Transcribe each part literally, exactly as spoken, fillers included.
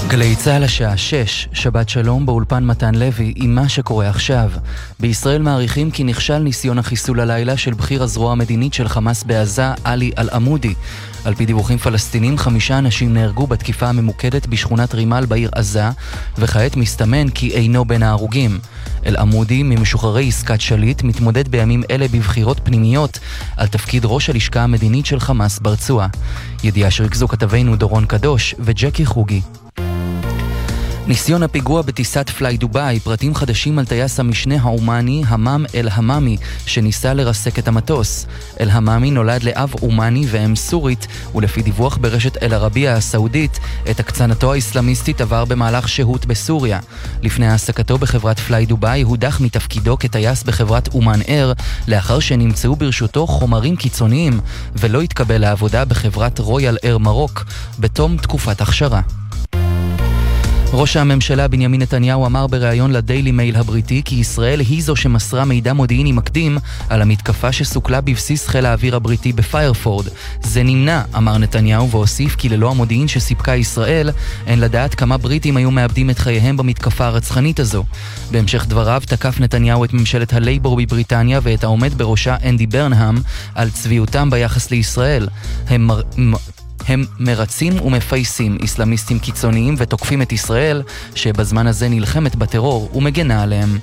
גלי צהל השעה שש, שבת שלום באולפן מתן לוי עם מה שקורה עכשיו. בישראל מעריכים כי נכשל ניסיון החיסול הלילה של בכיר הזרוע המדינית של חמאס בעזה, עלי אל-עמודי. על פי דיווחים פלסטינים, חמישה אנשים נהרגו בתקיפה הממוקדת בשכונת רימל בעיר עזה, וכעת מסתמן כי אינו בין ההרוגים. אל-עמודי, ממשוחררי עסקת שליט, מתמודד בימים אלה בבחירות פנימיות על תפקיד ראש הלשכה המדינית של חמאס ברצועה. ידיעה שריכזו כתבינו דורון קדוש וג'קי חוגי. ניסיון הפיגוע בטיסת פליי דובאי, פרטים חדשים על טייס המשנה האומני המם אל-הממי שניסה לרסק את המטוס. אל-הממי נולד לאב אומני ואם סורית, ולפי דיווח ברשת אל-ערבייה הסעודית, את הקצנתו האסלאמיסטית עבר במהלך שהות בסוריה. לפני העסקתו בחברת פליי דובאי הודח מתפקידו כטייס בחברת אומן אר, לאחר שנמצאו ברשותו חומרים קיצוניים, ולא התקבל לעבודה בחברת רויאל אר מרוק בתום תקופת הכשרה. ראש הממשלה בנימין נתניהו אמר בריאיון לדיילי מייל הבריטי כי ישראל היא זו שמסרה מידע מודיעיני מקדים על המתקפה שסוכלה בבסיס חיל האוויר הבריטי בפיירפורד. זה נמנע, אמר נתניהו, והוסיף כי ללא המודיעין שסיפקה ישראל, אין לדעת כמה בריטים היו מאבדים את חייהם במתקפה הרצחנית הזו. בהמשך דבריו תקף נתניהו את ממשלת הלייבור בבריטניה ואת העומד בראשה אנדי ברנהאם על צביעותם ביחס לישראל. הם מר... הם מרצים ומפייסים אסלאמיסטים קיצוניים ותוקפים את ישראל, שבזמן הזה נלחמת בטרור ומגנה עליהם.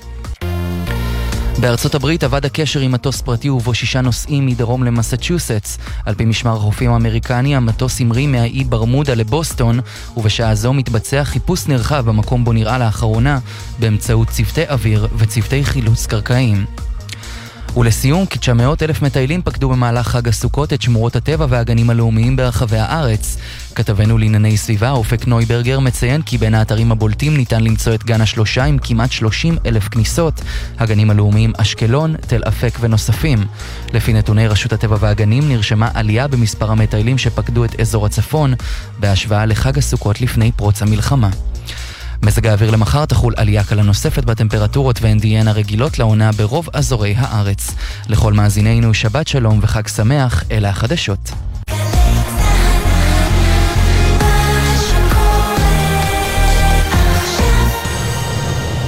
בארצות הברית עבד הקשר עם מטוס פרטי ובו שישה נוסעים מדרום למסצ'וסטס. על פי משמר החופים האמריקני, המטוס המריא מהאי ברמודה לבוסטון, ובשעה זו מתבצע חיפוש נרחב במקום בו נראה לאחרונה, באמצעות צוותי אוויר וצוותי חילוץ קרקעיים. ולסיום, כ-תשע מאות אלף מטיילים פקדו במהלך חג הסוכות את שמורות הטבע והגנים הלאומיים ברחבי הארץ. כתבנו לענייני סביבה, אופק נויברגר, מציין כי בין האתרים הבולטים ניתן למצוא את גן השלושה עם כמעט שלושים אלף כניסות, הגנים הלאומיים אשקלון, תל אפק ונוספים. לפי נתוני רשות הטבע והגנים נרשמה עלייה במספר המטיילים שפקדו את אזור הצפון, בהשוואה לחג הסוכות לפני פרוץ המלחמה. מזג האוויר למחר תחול עלייה קלה נוספת בטמפרטורות והן תהיינה רגילות לעונה ברוב אזורי הארץ. לכל מאזינינו שבת שלום וחג שמח, אלה החדשות.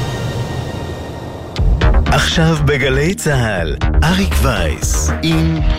עכשיו בגלי צהל, אריק וייס עם